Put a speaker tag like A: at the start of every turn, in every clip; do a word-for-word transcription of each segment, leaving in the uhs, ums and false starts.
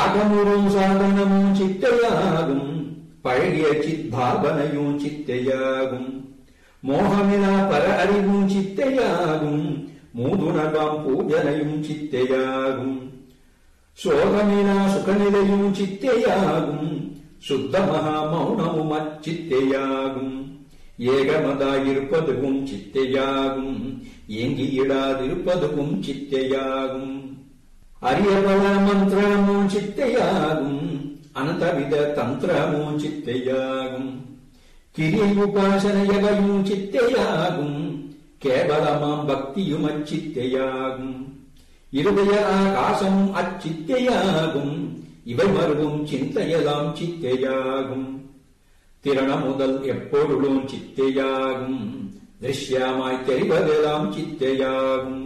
A: பாகமுறும் சாதனமும் சித்தையாகும், பழகிய சித்பாவனையும் சித்தையாகும், மோகமிலா பர அறிவும் சித்தையாகும், மூதுணர்வாம் பூஜனையும் சித்தையாகும், சோகமிலா சுகநிலையும் சித்தையாகும், சுத்த மகா மௌனமும் அச்சித்தையாகும், ஏகமதாயிருப்பதுவும் சித்தையாகும், ஏங்கியிடாதிருப்பதுவும் சித்தையாகும், அரியபல மந்திரமும் சித்தையாகும், அனந்தவித தந்திரமும் சித்தையாகும், கிரியை உபாசனையவையும் சித்தையாகும், கேவலமாம் பக்தியும் அச்சித்தையாகும், இருதய ஆகாசம் அச்சித்தையாகும், இவை மருவும் சிந்தையெல்லாம் சித்தையாகும், திறன முதல் எப்பொருளும் சித்தையாகும், திருஷ்யமாய் தெரிவதெல்லாம் சித்தையாகும்,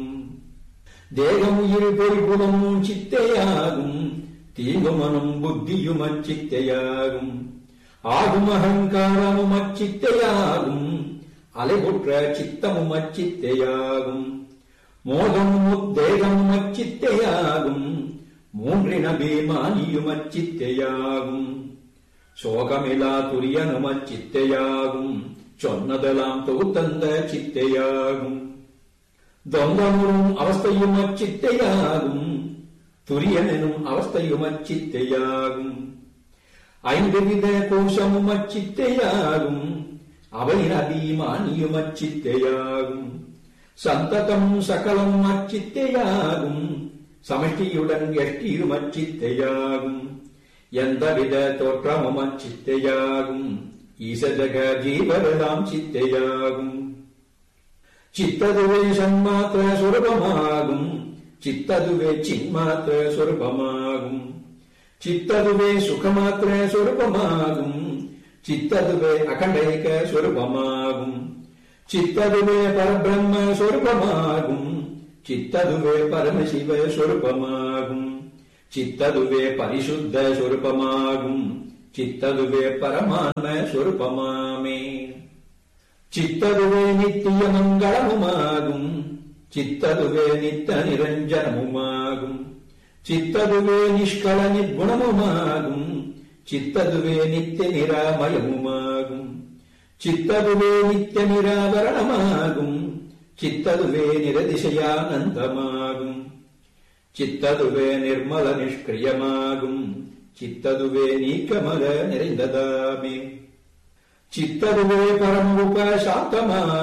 A: தேகம் உயிர் பொறிபுலமும் சித்தையாகும், தீங்குமனும் புத்தியும் அச்சித்தையாகும், ஆகும் அகங்காரமும் அச்சித்தையாகும், அலைபுற்ற சித்தமும் அச்சித்தையாகும், மோகமும் உத்தேகமும் அச்சித்தையாகும், மூன்றின பீமானியும் அச்சித்தையாகும், சோகமிலா துரியனும் அச்சித்தையாகும், சொன்னதெல்லாம் தொகுத்தந்த சித்தையாகும், தொந்தமுறும் அவஸ்தையும் அச்சித்தையாகும், துரியனும் அவஸ்தையும் அச்சித்தையாகும், ஐந்து வித கோஷமும் அச்சித்தையாகும், அவை அபிமானியும் அச்சித்தையாகும், சந்ததம் சகலம் அச்சித்தையாகும், சமஷ்டியுடன் எஷ்டியும் அச்சித்தையாகும், எந்தவித தோற்றமும் அச்சித்தையாகும், ஈசஜக ஜீவரெல்லாம் சித்தையாகும், சித்ததுவே சன்மாத்திர சொரூபமாகும், சித்ததுவே சின்மாத்திர சொரூபமாகும், சித்ததுவே சுகமாத்திர சொரூபமாகும், சித்ததுவே அகண்டைக சொரூபமாகும், சித்ததுவே பரபிரம்ம சொரூபமாகும், சித்ததுவே பரமசிவ சொரூபமாகும், சித்ததுவே பரிசுத்த சொரூபமாகும், சித்ததுவே பரமான்ம சொரூபமாமே, சித்ததுவே நித்திய மங்களமுமாகும், சித்ததுவே நித்த நிரஞ்சனமுமாகும், சித்ததுவே நிஷ்கல நிர்குணமுமாகும், சித்ததுவே நித்திய நிராமயமுமாகும், சித்ததுவே நித்திய நிராவரணமாகும், சித்ததுவே நிரதிசயானந்தமாகும், சித்ததுவே நிர்மல நிஷ்கிரியமாகும், சித்ததுவே நீக்கமல நிறைந்ததாமே, சித்ததுவே பரம உபசாந்தமாகும்,